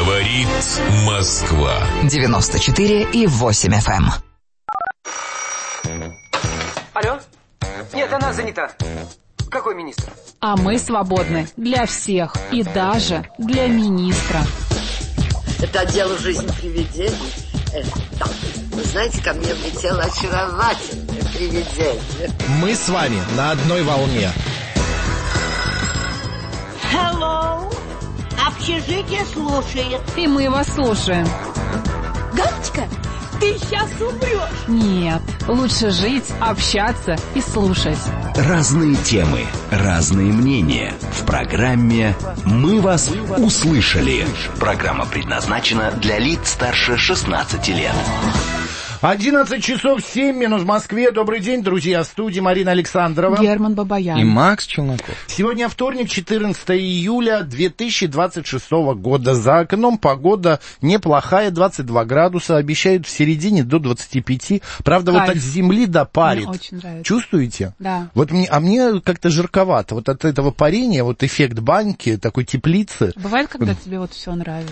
Говорит Москва. 94,8 FM. Алло? Нет, она занята. Какой министр? А мы свободны для всех и даже для министра. Это отдел «Жизнь привидений». Так, вы знаете, ко мне влетело очаровательное привидение. Мы с вами на одной волне. Hello. Общежитие слушает. И мы вас слушаем. Галочка, ты сейчас умрешь. Нет, лучше жить, общаться и слушать. Разные темы, разные мнения. В программе «Мы вас услышали». Программа предназначена для лиц старше 16 лет. 11 часов 7 минут в Москве. Добрый день, друзья. В студии Марина Александрова. Герман Бабаян. И Макс Челноков. Сегодня вторник, 14 июля 2026 года. За окном погода неплохая, 22 градуса. Обещают в середине до 25. Правда, Кайф. вот от земли до парит. Мне очень нравится. Чувствуете? Да. Вот мне как-то жарковато. Вот от этого парения, вот эффект баньки, такой теплицы. Бывает, когда тебе вот все нравится?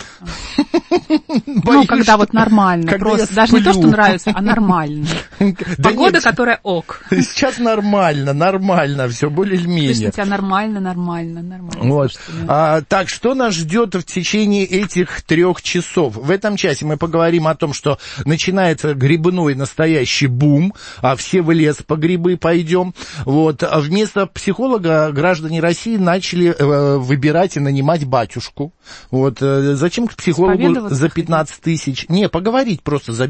Ну, когда вот нормально. Когда Просто я даже не то, сплю. что нравится, а нормально. Да Погода, нет, которая ок. сейчас нормально, все То есть более-менее. у тебя нормально. Вот. Слушайте, Так, что нас ждет в течение этих 3 часов? В этом часе мы поговорим о том, что начинается грибной настоящий бум, все в лес по грибы пойдем. Вот. А вместо психолога граждане России начали выбирать и нанимать батюшку. Вот. Зачем к психологу за 15 тысяч? Не, поговорить просто за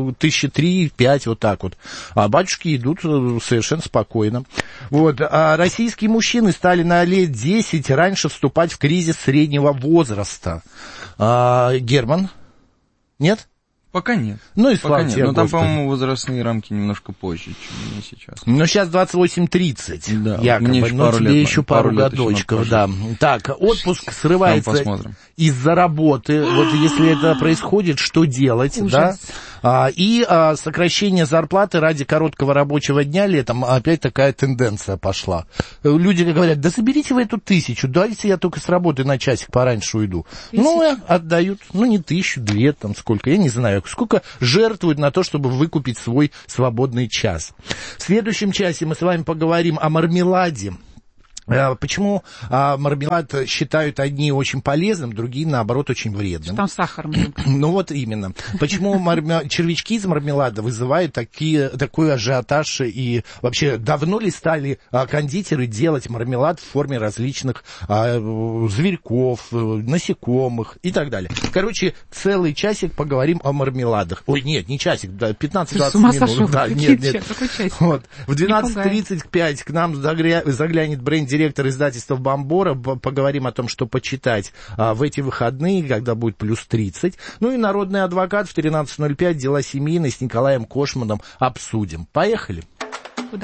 3-5, вот так вот. А батюшки идут совершенно спокойно. Вот. А российские мужчины стали на лет 10 раньше вступать в кризис среднего возраста. Герман? Нет? Пока нет. Ну и Пока слава нет. тебе, Но там, Господи. по-моему, возрастные рамки немножко позже, чем не сейчас. Но сейчас 28-30, Да, якобы, мне еще но пару тебе лет, еще пару пару лет еще годочков, надо да. Так, отпуск срывается посмотрим. из-за работы. Вот если это происходит, что делать, да? Ужас. И сокращение зарплаты ради короткого рабочего дня летом, опять такая тенденция пошла. Люди говорят, да заберите вы эту 1000, дайте я только с работы на часик пораньше уйду. Ну, отдают, не 1000, 2, там сколько, я не знаю, сколько жертвуют на то, чтобы выкупить свой свободный час. В следующем часе мы с вами поговорим о мармеладе. Почему мармелад считают одни очень полезным, другие, наоборот, очень вредным? там сахар много. Ну вот именно. Почему червячки из мармелада вызывают такой ажиотаж? И вообще, давно ли стали кондитеры делать мармелад в форме различных зверьков, насекомых и так далее? Короче, целый часик поговорим о мармеладах. Ой, нет, не часик, 15-20 С ума минут. сошел? Да, Какой нет. часик? Вот. В 12:35 к нам заглянет бренд-директор издательства «Бомбора». Поговорим о том, что почитать в эти выходные, когда будет плюс 30. Ну и народный адвокат в 13:05 дела семейные с Николаем Кошманом обсудим. Поехали. Куда?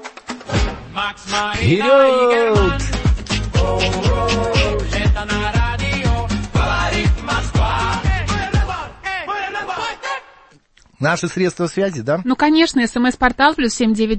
Вперед! Наши средства связи, да? Ну, конечно, СМС-портал плюс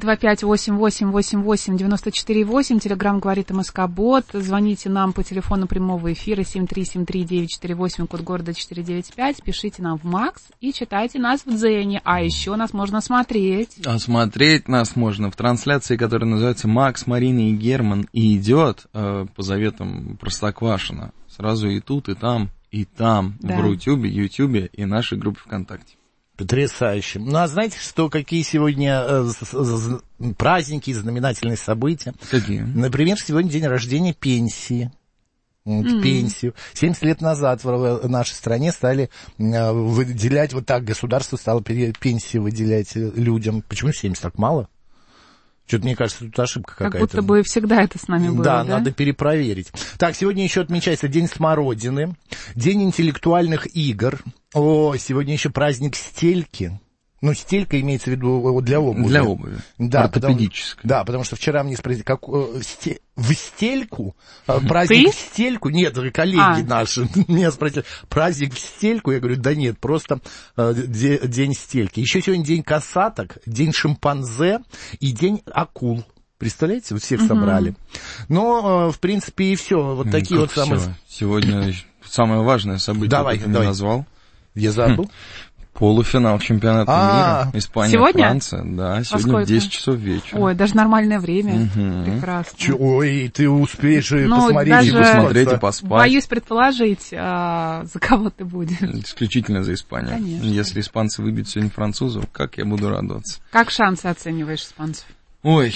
7925-88-88-94-8. Телеграм говорит МСК-бот. Звоните нам по телефону прямого эфира 7373948, код города 495. Пишите нам в МАКС и читайте нас в Дзене. А еще нас можно смотреть. А смотреть нас можно в трансляции, которая называется «Макс, Марина и Герман». И идет по заветам Простоквашино. Сразу и тут, и там, Да. в Рутюбе, Ютюбе и нашей группе ВКонтакте. Потрясающе. Ну, а знаете, какие сегодня праздники, знаменательные события? Какие? Например, сегодня день рождения пенсии. Пенсию. 70 лет назад в нашей стране стали выделять, вот так государство стало пенсии выделять людям. Почему 70 так мало? Что-то, мне кажется, тут ошибка какая-то. Как будто бы всегда это с нами было, да? Да, надо перепроверить. Так, сегодня еще отмечается День смородины, День интеллектуальных игр. Сегодня еще праздник стельки. Ну, стелька имеется в виду для обуви. Для обуви. Да, ортопедической. потому что вчера мне спросили, как в стельку? Праздник в стельку? Нет, коллеги наши меня спросили, праздник в стельку? Я говорю, да нет, просто день стельки. Еще сегодня день косаток, день шимпанзе и день акул. Представляете, вот всех собрали. Но, в принципе, и все. Вот такие вот самые... Сегодня самое важное событие ты не назвал. Я забыл. Полуфинал чемпионата мира. Испания, сегодня? Франция. Да, сегодня в 10 часов вечера. Ой, даже нормальное время. Прекрасно. Ой, ты успеешь посмотреть. И посмотреть, и поспать. Боюсь предположить, за кого ты будешь. Исключительно за Испанию. Конечно. Если испанцы выбьют сегодня французов, как я буду радоваться. Как шансы оцениваешь испанцев? Ой,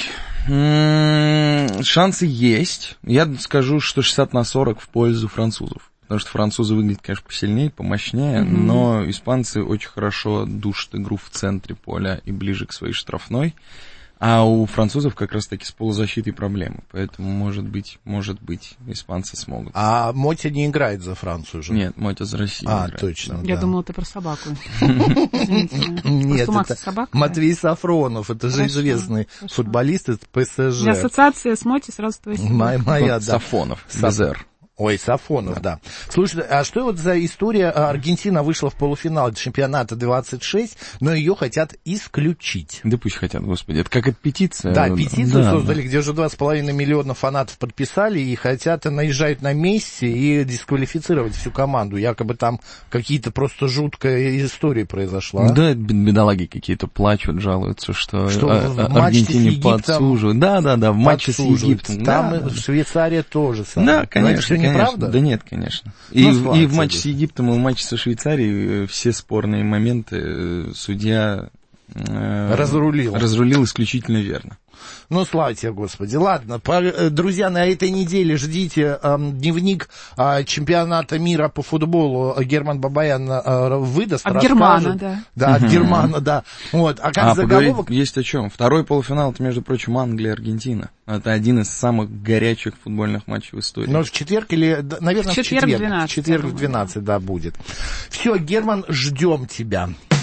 шансы есть. Я скажу, что 60-40 в пользу французов. Потому что французы выглядят, конечно, посильнее, помощнее, но испанцы очень хорошо душат игру в центре поля и ближе к своей штрафной. А у французов как раз-таки с полузащитой проблемы. Поэтому, может быть, испанцы смогут. А Мотя не играет за Францию же? Нет, Мотя за Россию играет. Точно, Я думала, ты про собаку. Нет, это Матвей Сафронов, это же известный футболист из ПСЖ. Для ассоциации с Моти сразу твоя семья. Моя, да. Сафонов, Безер. Ой, Сафонов, да. Слушай, а что вот за история? Аргентина вышла в полуфинал чемпионата 26, но ее хотят исключить. Да пусть хотят, господи. Это как петиция. Да, петицию создали, где уже 2,5 миллиона фанатов подписали и хотят, наезжают на Месси и дисквалифицировать всю команду. Якобы там какие-то просто жуткая история произошла. Да, бедолаги какие-то плачут, жалуются, что Аргентине подсуживают. Да, в матче с Египтом. Там Швейцария тоже самое. Да, конечно. Неправда? Да нет, конечно. И в матче с Египтом, и в матче со Швейцарией все спорные моменты судья разрулил исключительно верно. Ну, слава тебе, Господи. Ладно, друзья, на этой неделе ждите дневник чемпионата мира по футболу. Герман Бабаян выдаст, расскажет. Германа, да. Да, от Германа, да. Вот. А как заголовок? Есть о чем. Второй полуфинал, это, между прочим, Англия и Аргентина. Это один из самых горячих футбольных матчей в истории. Но в четверг или, наверное, в четверг. 12, в четверг в 12, да, будет. Все, Герман, ждем тебя.